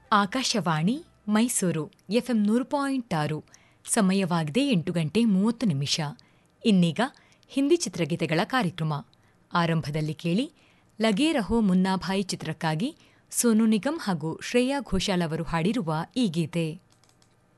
Akashvani Mysuru FM 100.6 ಸಮಯವಾಗಿದೆ 8:30. ಇನ್ನೀಗ ಹಿಂದಿ ಚಿತ್ರಗೀತೆಗಳ ಕಾರ್ಯಕ್ರಮ ಆರಂಭದಲ್ಲಿ ಕೇಳಿ ಲಗೇ ರಹೋ ಮುನ್ನಾಭಾಯಿ ಚಿತ್ರಕ್ಕಾಗಿ ಸೋನು ನಿಗಮ್ ಹಾಗೂ ಶ್ರೇಯಾ ಘೋಷಾಲ್ ಅವರು ಹಾಡಿರುವ ಈ ಗೀತೆ.